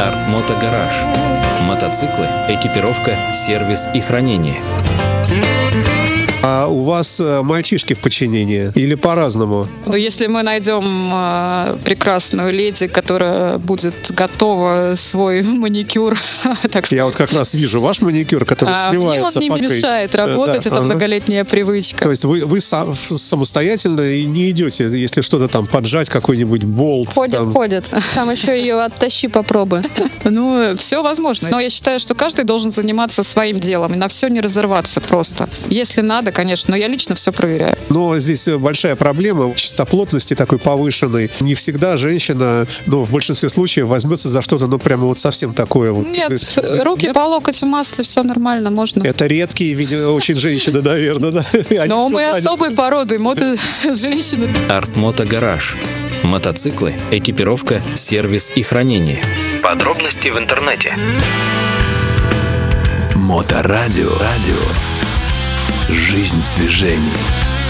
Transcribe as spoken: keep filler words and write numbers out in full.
Артмото Гараж. Мотоциклы, экипировка, сервис и хранение. А у вас э, мальчишки в подчинении или по-разному? Но если мы найдем э, прекрасную леди, которая будет готова свой маникюр, так сказать. Я вот как раз вижу ваш маникюр, который А, сливается. мне он не пока- мешает работать, Да, это ага. многолетняя привычка. То есть вы, вы са- самостоятельно и не идете, если что-то там поджать, какой-нибудь болт. Ходит, там. ходит. Там еще ее оттащи, попробуй. Ну, все возможно. Но я считаю, что каждый должен заниматься своим делом и на все не разорваться просто. Если надо, конечно, но я лично все проверяю. Но здесь большая проблема чистоплотности такой повышенной. Не всегда женщина, ну, в большинстве случаев возьмется за что-то, ну, прямо вот совсем такое вот. Нет, Э, руки нет? по локоть в масле, все нормально, можно. Это редкие, видимо, очень женщины, наверное, да? Они Но всё мы знают. особой породы, мото женщины. Артмото Гараж. Мотоциклы, экипировка, сервис и хранение. Подробности в интернете. Моторадио. Радио. Жизнь в движении.